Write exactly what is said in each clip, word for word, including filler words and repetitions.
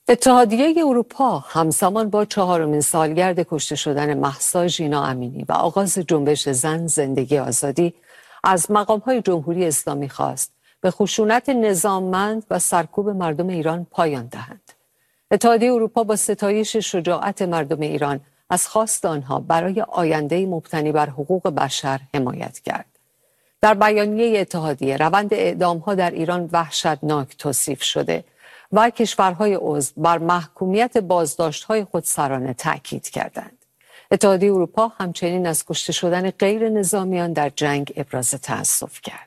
اتحادیه اروپا همزمان با چهارمین سالگرد کشته شدن مهسا ژینا امینی و آغاز جنبش زن زندگی آزادی از مقام‌های جمهوری اسلامی خواست به خشونت نظاممند و سرکوب مردم ایران پایان دهند. اتحادیه اروپا با ستایش شجاعت مردم ایران از خواست آنها برای آینده مبتنی بر حقوق بشر حمایت کرد. در بیانیه اتحادیه روند اعدام‌ها در ایران وحشتناک توصیف شده و کشورهای عضو بر محکومیت بازداشت‌های خودسرانه تأکید کردند. اتحادیه اروپا همچنین از کشته شدن غیر نظامیان در جنگ ابراز تأسف کرد.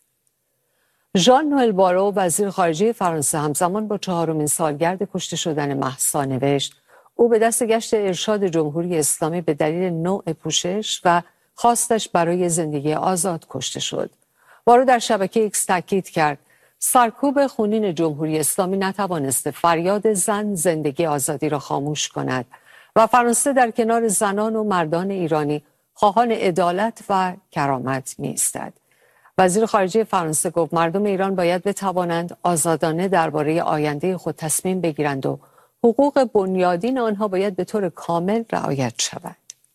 ژان نوئل بارو وزیر خارجه فرانسه همزمان با چهارمین سالگرد کشته شدن مهسا نوشت او به دست گشت ارشاد جمهوری اسلامی به دلیل نوع پوشش و خواستش برای زندگی آزاد کشته شد. بارو در شبکه ایکس تاکید کرد سرکوب خونین جمهوری اسلامی نتوانسته فریاد زن زندگی آزادی را خاموش کند و فرانسه در کنار زنان و مردان ایرانی خواهان عدالت و کرامت می ایستد. وزیر خارجه فرانسه گفت مردم ایران باید بتوانند آزادانه درباره آینده خود تصمیم بگیرند و حقوق بنیادین آنها باید به طور کامل رعایت شود.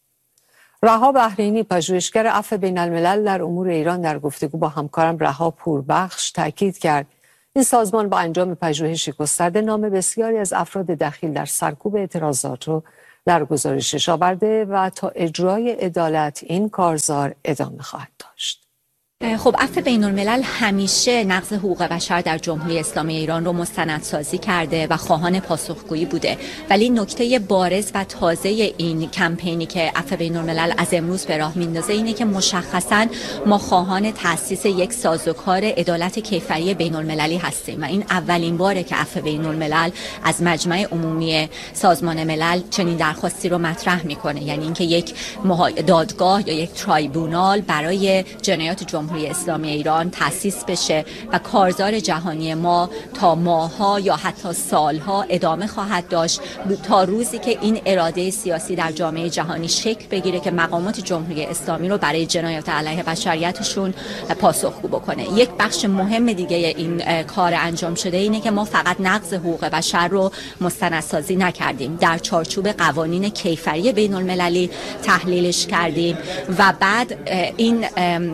رها بحرینی پژوهشگر عفو بین الملل در امور ایران در گفتگو با همکارم رها پوربخش تاکید کرد این سازمان با انجام پژوهشی گسترده نام بسیاری از افراد دخیل در سرکوب اعتراضات رو در گزارشش آورده و تا اجرای عدالت این کارزار ادامه خواهد داشت. خب عفو بین الملل همیشه نقض حقوق بشر در جمهوری اسلامی ایران رو مستندسازی کرده و خواهان پاسخگویی بوده، ولی نکته بارز و تازه این کمپینی که عفو بین الملل از امروز به راه میندازه اینه که مشخصاً ما خواهان تأسیس یک سازوکار عدالت کیفری بین المللی هستیم و این اولین باره که عفو بین الملل از مجمع عمومی سازمان ملل چنین درخواستی رو مطرح میکنه، یعنی اینکه یک دادگاه یا یک ترایبونال برای جنایات جمهوری اسلامی ایران تأسیس بشه و کارزار جهانی ما تا ماه‌ها یا حتی سالها ادامه خواهد داشت تا روزی که این اراده سیاسی در جامعه جهانی شکل بگیره که مقامات جمهوری اسلامی رو برای جنایات علیه بشریتشون پاسخگو بکنه. یک بخش مهم دیگه این کار انجام شده اینه که ما فقط نقض حقوق بشر رو مستندسازی نکردیم، در چارچوب قوانین کیفری بین المللی تحلیلش کردیم و بعد این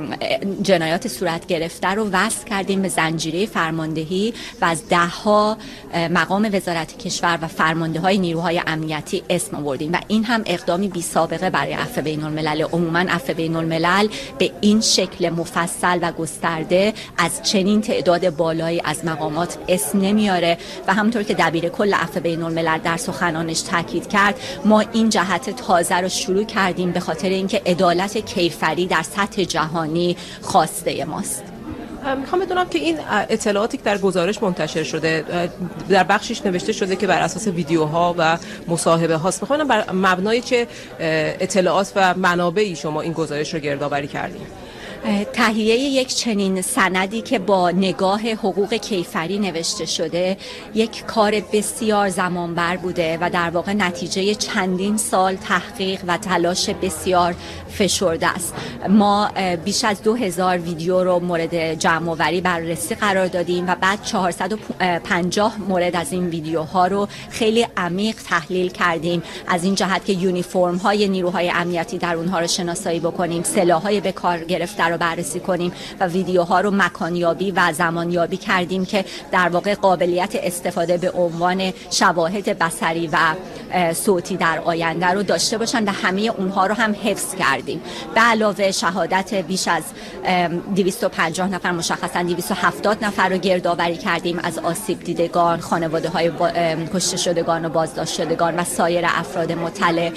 جنایات صورت گرفته رو وصل کردیم به زنجیره فرماندهی و از ده ها مقام وزارت کشور و فرمانده های نیروهای امنیتی اسم آوردیم و این هم اقدامی بی سابقه برای عفو بین الملل. عموما عفو بین الملل به این شکل مفصل و گسترده از چنین تعداد بالایی از مقامات اسم نمیاره و همونطور که دبیر کل عفو بین الملل در سخنانش تاکید کرد ما این جهت تازه رو شروع کردیم به خاطر اینکه عدالت کیفری در سطح جهانی خواسته ماست. میخوام بدونم که این اطلاعاتی که در گزارش منتشر شده در بخشش نوشته شده که بر اساس ویدیوها و مصاحبه هاست، میخوام بر مبنای چه اطلاعات و منابعی شما این گزارش رو گردآوری کردین؟ تهیه یک چنین سندی که با نگاه حقوق کیفری نوشته شده یک کار بسیار زمانبر بوده و در واقع نتیجه چندین سال تحقیق و تلاش بسیار فشرده است. ما بیش از دو هزار ویدیو رو مورد جمع آوری بررسی قرار دادیم و بعد چهارصد و پنجاه مورد از این ویدیوها رو خیلی عمیق تحلیل کردیم، از این جهت که یونیفرم های نیروهای امنیتی در اونها رو شناسایی بکنیم، سلاح‌های به کار گرفته رو بررسی کنیم و ویدیوها رو مکانیابی و زمانیابی کردیم که در واقع قابلیت استفاده به عنوان شواهد بصری و صوتی در آینده رو داشته باشن و همه اونها رو هم حفظ کردیم. به علاوه شهادت بیش از دویست و پنجاه نفر، مشخصا دویست و هفتاد نفر رو گردآوری کردیم از آسیب دیدگان، خانواده های کشته شدگان و بازداشت شدگان و سایر افراد مطلع.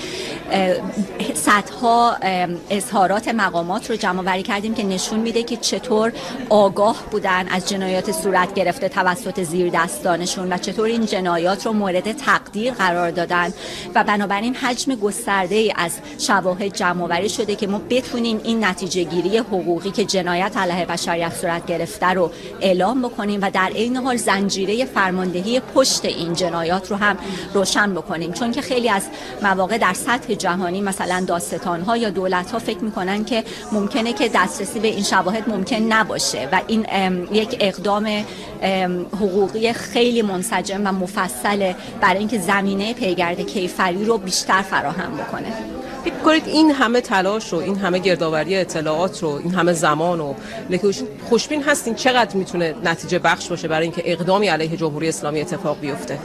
صدها اظهارات مقامات رو جمع آوری کردیم که نشون میده که چطور آگاه بودن از جنایات صورت گرفته توسط زیر دستانشون و چطور این جنایات رو مورد تقدیر قرار دادن و بنابراین حجم گسترده ای از شواهد جمع آوری شده که ما بتونیم این نتیجه گیری حقوقی که جنایت علیه بشریت صورت گرفته رو اعلام بکنیم و در عین حال زنجیره فرماندهی پشت این جنایات رو هم روشن بکنیم، چون که خیلی از مواقع در سطح جهانی مثلا دادستان‌ها یا دولت‌ها فکر می‌کنن که ممکنه که دست دسترسی به این شواهد ممکن نباشه و این یک اقدام حقوقی خیلی منسجم و مفصله برای اینکه زمینه پیگرد کیفری رو بیشتر فراهم بکنه. فکر کنید این همه تلاش و این همه گردآوری اطلاعات رو این همه زمان و خوشبین هستین چقدر میتونه نتیجه بخش باشه برای اینکه اقدامی علیه جمهوری اسلامی اتفاق بیفته؟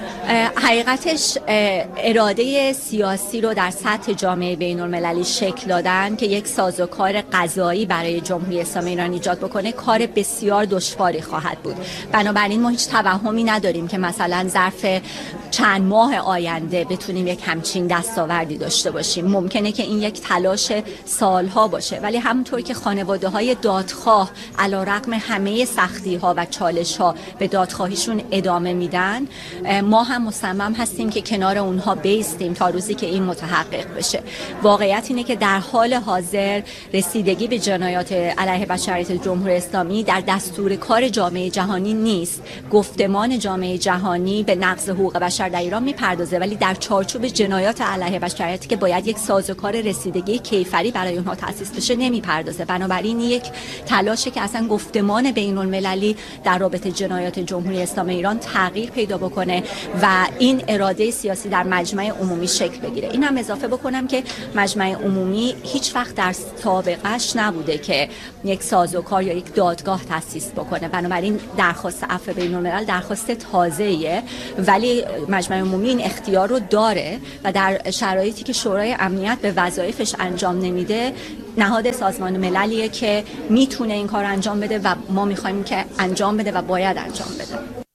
حقیقتش اراده سیاسی رو در سطح جامعه بین المللی شکل دادن که یک سازوکار قضایی برای جمهوری اسلامی ایران ایجاد بکنه کار بسیار دشواری خواهد بود. بنابراین ما هیچ توهمی نداریم که مثلا ظرف چند ماه آینده بتونیم یک همچین دستاوردی داشته باشیم. ممکنه که این یک تلاش سالها باشه، ولی همونطور که خانواده‌های دادخواه علیرغم همه سختی‌ها و چالش‌ها به دادخواهیشون ادامه میدن، ما هم مصمم هستیم که کنار اونها بیستیم تا روزی که این متحقق بشه. واقعیت اینه که در حال حاضر رسیدگی به جنایات علیه بشریت جمهوری اسلامی در دستور کار جامعه جهانی نیست. گفتمان جامعه جهانی به نقض حقوق بشر در ایران میپردازه، ولی در چارچوب جنایات علیه بشریت که باید یک سازوکار رسیدگی کیفری برای اونها تأسیس بشه نمیپردازه. بنابراین یک تلاشه که اصلا گفتمان بین المللی در رابطه جنایات جمهوری اسلامی ایران تغییر پیدا بکنه و این اراده سیاسی در مجمع عمومی شکل بگیره. این هم اضافه بکنم که مجمع عمومی هیچ وقت در سابقش نبوده که یک سازوکار یا یک دادگاه تأسیس بکنه. بنابراین درخواست عفو بین الملل درخواست تازه‌ایه، ولی مجمع عمومی این اختیار رو داره و در شرایطی که شورای امنیت به وظایفش انجام نمیده، نهاد سازمان مللیه که میتونه این کار انجام بده و ما میخوایم که انجام بده و باید انجام بده.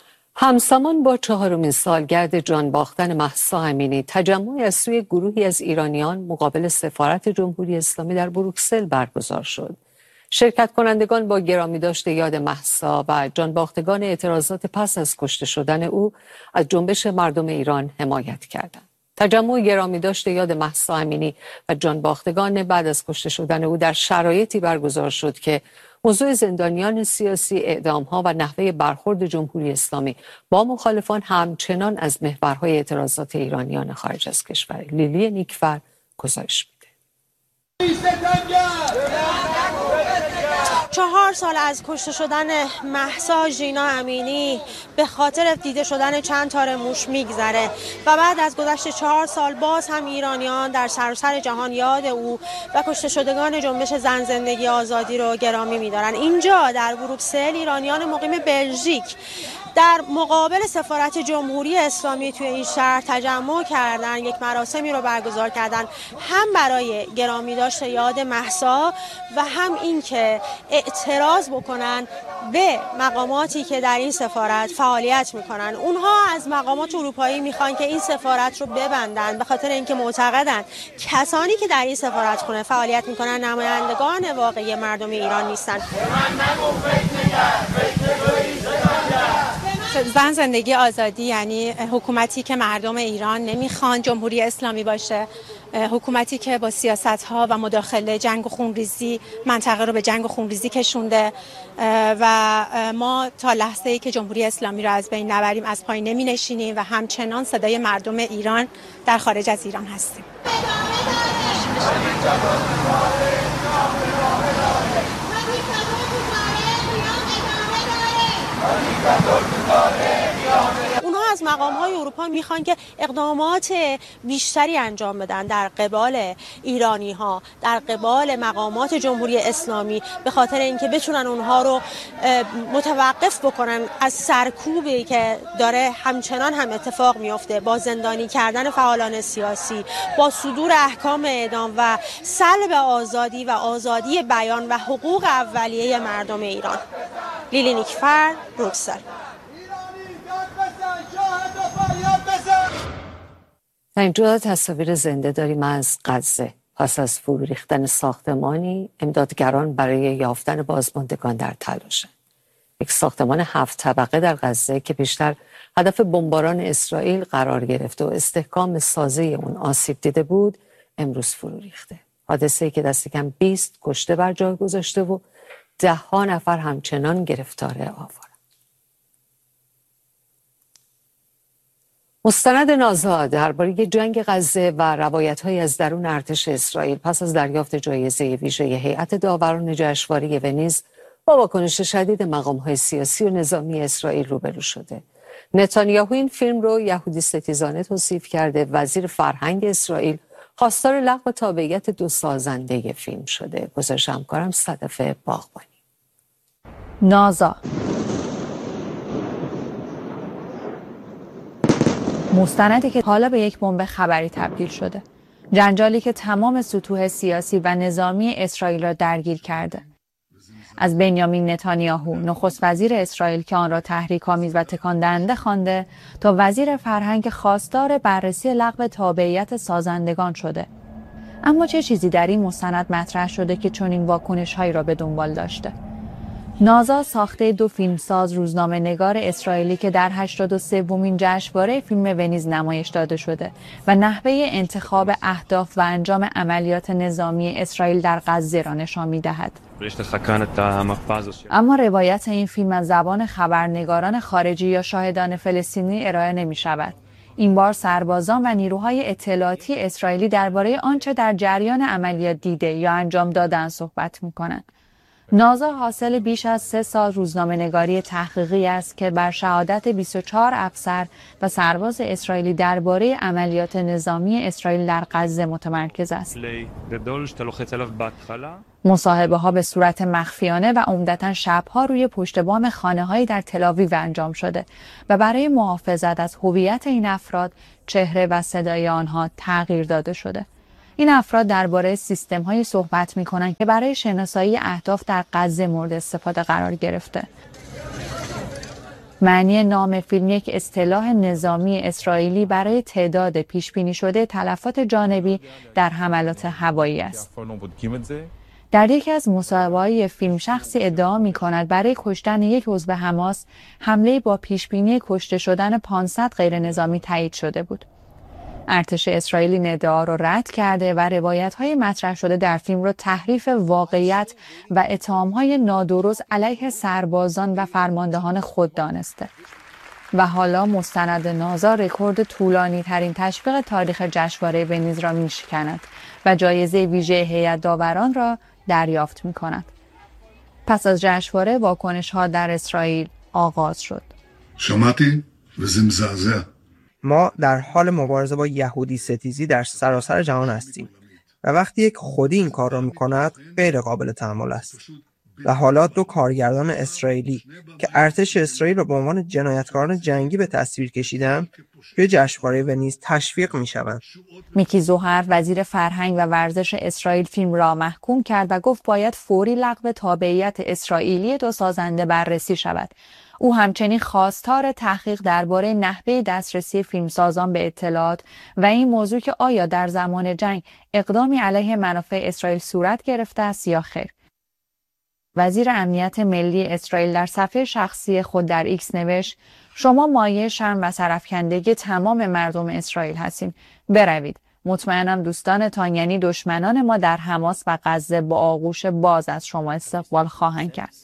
همزمان با چهارمین سالگرد جان باختن مهسا امینی، تجمعی از سوی گروهی از ایرانیان مقابل سفارت جمهوری اسلامی در بروکسل برگزار شد. شرکت کنندگان با گرامی داشت یاد مهسا و جان باختگان اعتراضات پس از کشته شدن او از جنبش مردم ایران حمایت کردند. تجمع گرامی داشت یاد مهسا امینی و جان باختگان بعد از کشته شدن او در شرایطی برگزار شد که موضوع زندانیان سیاسی، اعدام‌ها و نحوه برخورد جمهوری اسلامی با مخالفان همچنان از محورهای اعتراضات ایرانیان خارج از کشور. لیلی نیکفر گزارش میده. چهار سال از کشته شدن مهسا ژینا امینی به خاطر دیده شدن چند تار موش میگذره و بعد از گذشت چهار سال باز هم ایرانیان در سراسر جهان یاد او و کشته شدگان جنبش زن زندگی آزادی رو گرامی میدارن. اینجا در بروکسل ایرانیان مقیم بلژیک در مقابل سفارت جمهوری اسلامی توی این شهر تجمع کردن، یک مراسمی رو برگزار کردن، هم برای گرامی داشت یاد مهسا و هم این که اعتراض بکنن به مقاماتی که در این سفارت فعالیت میکنن. اونها از مقامات اروپایی میخوان که این سفارت رو ببندن به خاطر اینکه معتقدن کسانی که در این سفارت خونه فعالیت میکنن نمایندگان واقعی مردم ایران نیستن. زن زندگی آزادی یعنی حکومتی که مردم ایران نمیخوان جمهوری اسلامی باشه، حکومتی که با سیاست‌ها و مداخله جنگ و خونریزی منطقه رو به جنگ و خونریزی کشونده و ما تا لحظه‌ای که جمهوری اسلامی رو از بین نبریم از پای نمی‌نشینیم و همچنان صدای مردم ایران در خارج از ایران هستیم. اونها از مقام‌های اروپا میخوان که اقدامات بیشتری انجام بدن در قبال ایرانی‌ها، در قبال مقامات جمهوری اسلامی، به خاطر اینکه بتونن اونها رو متوقف بکنن از سرکوبی که داره همچنان هم اتفاق میفته با زندانی کردن فعالان سیاسی، با صدور احکام اعدام و سلب آزادی و آزادی بیان و حقوق اولیه مردم ایران. لیلی نیکفر، بروکسل. در اینجا تصاویر زنده داریم از غزه. پس از فرو ریختن ساختمانی، امدادگران برای یافتن بازماندگان در تلاشند. یک ساختمان هفت طبقه در غزه که بیشتر هدف بمباران اسرائیل قرار گرفته و استحکام سازه اون آسیب دیده بود، امروز فرو ریخته. حادثه‌ای که دست کم بیست کشته بر جای گذاشته و ده ها نفر همچنان گرفتار آوارند. مستند نازا درباره جنگ غزه و روایت‌هایی از درون ارتش اسرائیل پس از دریافت جایزه ویژه هیئت داوران جشنواره ونیز با واکنش شدید مقام‌های سیاسی و نظامی اسرائیل روبرو شده. نتانیاهو این فیلم رو یهودی ستیزانه توصیف کرده. وزیر فرهنگ اسرائیل خواستار لغو تابعیت دو سازنده فیلم شده. گزارش همکارم صدف باغبانی. نازا مستندی که حالا به یک بمب خبری تبدیل شده. جنجالی که تمام سطوح سیاسی و نظامی اسرائیل را درگیر کرده. از بنیامین نتانیاهو نخست وزیر اسرائیل که آن را تحریک‌آمیز و تکان دهنده خوانده تا وزیر فرهنگ خواستار بررسی لغو تابعیت سازندگان شده. اما چه چیزی در این مستند مطرح شده که چنین واکنش‌هایی را به دنبال داشته؟ نازا ساخته دو فیلمساز روزنامه نگار اسرائیلی که در هشتاد و سومین جشنواره فیلم ونیز نمایش داده شده و نحوه انتخاب اهداف و انجام عملیات نظامی اسرائیل در غزه را نشان می‌دهد. اما روایت این فیلم از زبان خبرنگاران خارجی یا شاهدان فلسطینی ارائه نمی‌شود. این بار سربازان و نیروهای اطلاعاتی اسرائیلی درباره آنچه در جریان عملیات دیده یا انجام دادن صحبت می‌کنند. نازا حاصل بیش از سه سال روزنامه نگاری تحقیقی است که بر شهادت بیست و چهار افسر و سرباز اسرائیلی درباره عملیات نظامی اسرائیل در غزه متمرکز است. مصاحبه ها به صورت مخفیانه و عمدتاً شبها روی پشت بام خانه‌هایی در تل‌آویو انجام شده و برای محافظت از هویت این افراد چهره و صدای آنها تغییر داده شده. این افراد درباره سیستم‌هایی صحبت می‌کنند که برای شناسایی اهداف در غزه مورد استفاده قرار گرفته. معنی نام فیلم یک اصطلاح نظامی اسرائیلی برای تعداد پیش‌بینی شده تلفات جانبی در حملات هوایی است. در یکی از مصاحبه‌های فیلم شخصی ادعا می‌کند برای کشتن یک عضو حماس حمله با پیش‌بینی کشته شدن پانصد غیر نظامی تایید شده بود. ارتش اسرائیل این ادعا را رد کرده و روایت‌های مطرح شده در فیلم را تحریف واقعیت و اتهام‌های نادرست علیه سربازان و فرماندهان خود دانسته. و حالا مستند نازا رکورد طولانی ترین تشویق تاریخ جشنواره ونیز را می‌شکند و جایزه ویژه هیئت داوران را دریافت می‌کند. پس از جشنواره واکنش‌ها در اسرائیل آغاز شد. شمعتی و زمزعزع. ما در حال مبارزه با یهودی ستیزی در سراسر جهان هستیم و وقتی یک خودی این کار را می‌کند غیر قابل تحمل است. و حالا دو کارگردان اسرائیلی که ارتش اسرائیل را به عنوان جنایتکاران جنگی به تصویر کشیدند توی جشنواره ونیز تشویق می‌شوند. میکی زوهر وزیر فرهنگ و ورزش اسرائیل فیلم را محکوم کرد و گفت باید فوری لغو تابعیت اسرائیلی دو سازنده بررسی شود. او همچنین خواستار تحقیق درباره نحوه دسترسی فیلمسازان به اطلاعات و این موضوع که آیا در زمان جنگ اقدامی علیه منافع اسرائیل صورت گرفته است یا خیر. وزیر امنیت ملی اسرائیل در صفحه شخصی خود در ایکس نوشت: شما مایه شرم و سرافکندگی تمام مردم اسرائیل هستین. بروید. مطمئنم دوستانتان یعنی دشمنان ما در حماس و غزه با آغوش باز از شما استقبال خواهند کرد.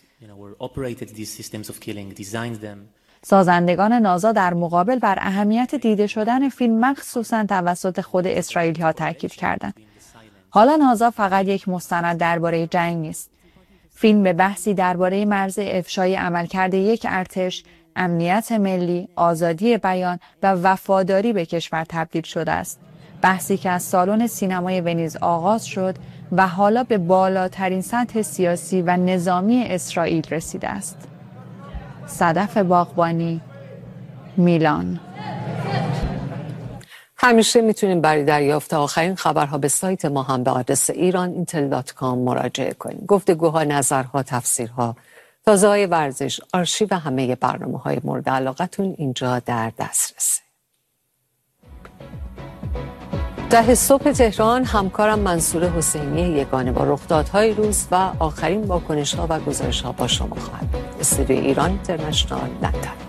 سازندگان نازا در مقابل بر اهمیت دیده شدن فیلم مخصوصاً توسط خود اسرائیلی ها تاکید کردند. حالا نازا فقط یک مستند درباره جنگ نیست. فیلم به بحثی درباره مرز افشای عملکرد یک ارتش، امنیت ملی، آزادی بیان و وفاداری به کشور تبدیل شده است. بحثی که از سالن سینمای ونیز آغاز شد و حالا به بالاترین سطح سیاسی و نظامی اسرائیل رسیده است. صدف باغبانی، میلان. همیشه میتونیم برای دریافت آخرین خبرها به سایت ما هم به آدرس ایران اینتل دات کام مراجعه کنیم. گفتگوها، نظرها، تفسیرها، تازه‌های ورزش، آرشیو و همه برنامه‌های مورد علاقتون اینجا در دسترسه. ده صبح تهران همکارم منصور حسینی یگانه با رخدادهای روز و آخرین واکنش‌ها و گزارش‌ها با شما خواهد بود. استودیو ایران اینترنشنال لندن.